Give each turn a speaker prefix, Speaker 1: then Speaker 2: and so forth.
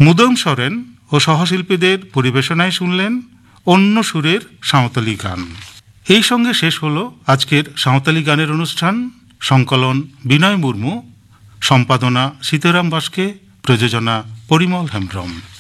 Speaker 1: মুদম সরেন ও সহশিল্পীদের পরিবেশনায় শুনলেন অন্য সুরের সাঁওতালি গান। এই সঙ্গে শেষ হলো আজকের সাঁওতালি গানের অনুষ্ঠান। সংকলন বিনয় মুর্মু, সম্পাদনা সীতারাম বাস্কে, প্রযোজনা পরিমল হেমব্রম।